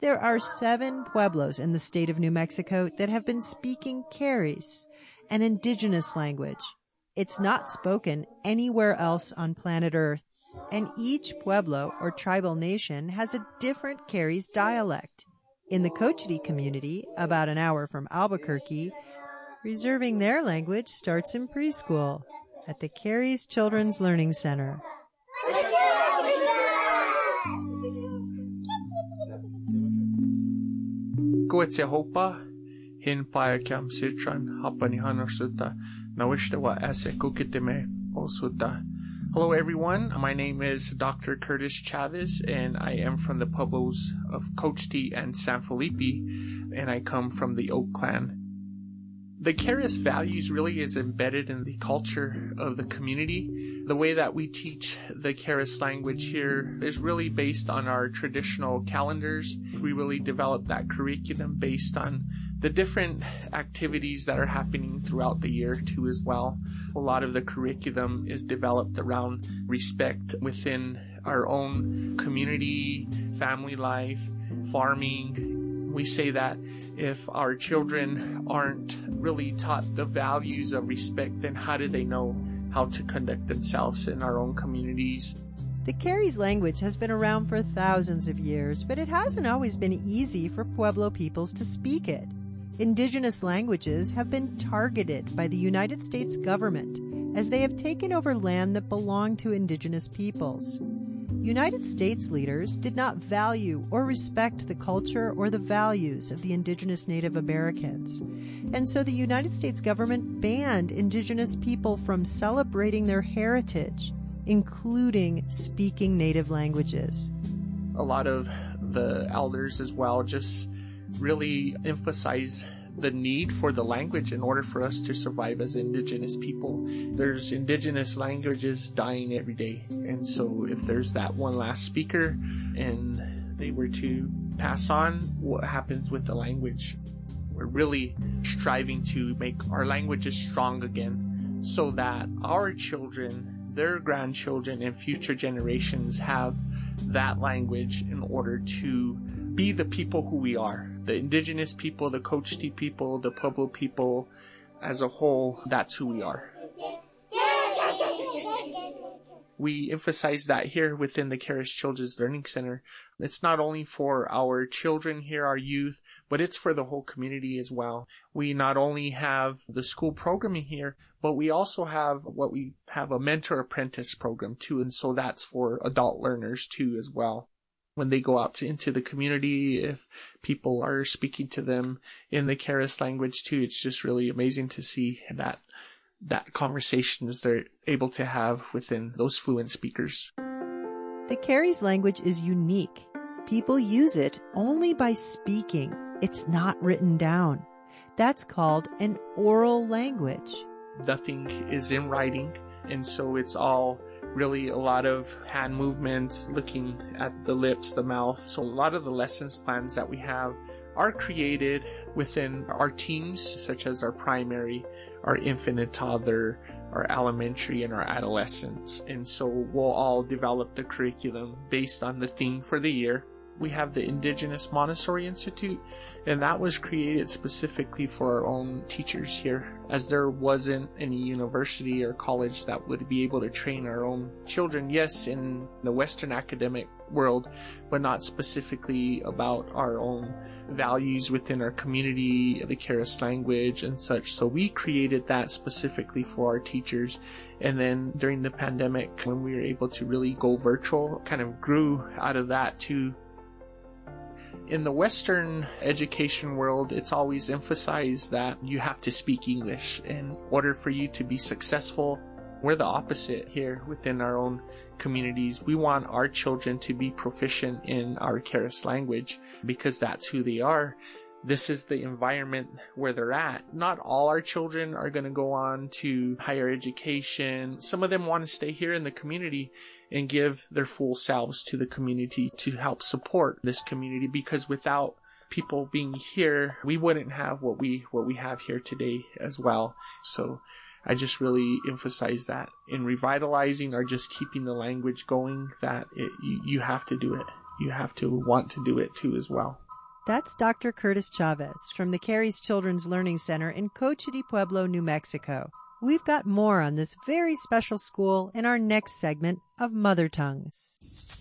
There are 7 pueblos in the state of New Mexico that have been speaking Carriz, an indigenous language. It's not spoken anywhere else on planet Earth, and each pueblo or tribal nation has a different Carriz dialect. In the Cochiti community, about an hour from Albuquerque, preserving their language starts in preschool at the Carriz Children's Learning Center. Kuetsehopa, hinpaakam sitran, hapanihanorsuta, nawishtawa ase kukitime osuta. Hello everyone, my name is Dr. Curtis Chavez and I am from the pueblos of Cochiti and San Felipe, and I come from the Oak Clan. The Carriz values really is embedded in the culture of the community. The way that we teach the Carriz language here is really based on our traditional calendars. We really develop that curriculum based on the different activities that are happening throughout the year too as well. A lot of the curriculum is developed around respect within our own community, family life, farming. We say that if our children aren't really taught the values of respect, then how do they know how to conduct themselves in our own communities? The Carriz language has been around for thousands of years, but it hasn't always been easy for Pueblo peoples to speak it. Indigenous languages have been targeted by the United States government as they have taken over land that belonged to indigenous peoples. United States leaders did not value or respect the culture or the values of the indigenous Native Americans. And so the United States government banned indigenous people from celebrating their heritage, including speaking native languages. A lot of the elders as well just really emphasize the need for the language in order for us to survive as indigenous people. There's indigenous languages dying every day. And so if there's that one last speaker and they were to pass on, what happens with the language? We're really striving to make our languages strong again so that our children, their grandchildren, and future generations have that language in order to be the people who we are. The indigenous people, the Cochiti people, the Pueblo people, as a whole, that's who we are. We emphasize that here within the Carriz Children's Learning Center. It's not only for our children here, our youth, but it's for the whole community as well. We not only have the school programming here, but we also have a mentor-apprentice program too, and so that's for adult learners too as well. When they go out into the community, if people are speaking to them in the Carriz language too, it's just really amazing to see that conversations they're able to have within those fluent speakers. The Carriz language is unique. People use it only by speaking. It's not written down. That's called an oral language. Nothing is in writing, and so it's all really a lot of hand movements, looking at the lips, the mouth. So a lot of the lessons plans that we have are created within our teams, such as our primary, our infant and toddler, our elementary, and our adolescents. And so we'll all develop the curriculum based on the theme for the year. We have the Indigenous Montessori Institute, and that was created specifically for our own teachers here, as there wasn't any university or college that would be able to train our own children. Yes, in the Western academic world, but not specifically about our own values within our community, the Carriz language and such. So we created that specifically for our teachers. And then during the pandemic, when we were able to really go virtual, kind of grew out of that too. In the Western education world, it's always emphasized that you have to speak English in order for you to be successful. We're the opposite here within our own communities. We want our children to be proficient in our Carriz language because that's who they are. This is the environment where they're at. Not all our children are going to go on to higher education. Some of them want to stay here in the community and give their full selves to the community to help support this community, because without people being here, we wouldn't have what we have here today as well. So I just really emphasize that in revitalizing or just keeping the language going, that you have to do it. You have to want to do it too as well. That's Dr. Curtis Chavez from the Cary's Children's Learning Center in Cochiti Pueblo, New Mexico. We've got more on this very special school in our next segment of Mother Tongues.